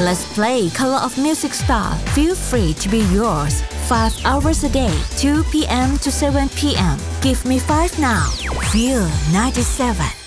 Let's play Color of Music Star. Feel free to be yours. 5 hours a day, 2 p.m. to 7 p.m. Give me 5 now. Feel 97.